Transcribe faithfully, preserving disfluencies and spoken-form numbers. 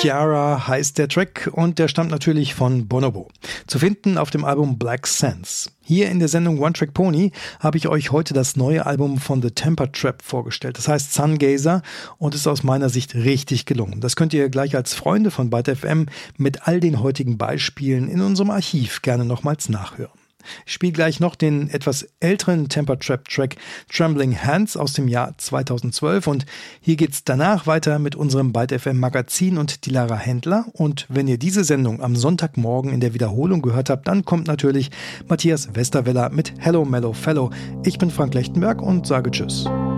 Chiara heißt der Track und der stammt natürlich von Bonobo. Zu finden auf dem Album Black Sands. Hier in der Sendung One Track Pony habe ich euch heute das neue Album von The Temper Trap vorgestellt. Das heißt Sungazer und ist aus meiner Sicht richtig gelungen. Das könnt ihr gleich als Freunde von Byte F M mit all den heutigen Beispielen in unserem Archiv gerne nochmals nachhören. Ich spiele gleich noch den etwas älteren Temper Trap Track Trembling Hands aus dem Jahr zweitausendzwölf und hier geht's danach weiter mit unserem Byte F M Magazin und die Lara Händler. Und wenn ihr diese Sendung am Sonntagmorgen in der Wiederholung gehört habt, dann kommt natürlich Matthias Westerweller mit Hello Mellow Fellow. Ich bin Frank Lechtenberg und sage Tschüss.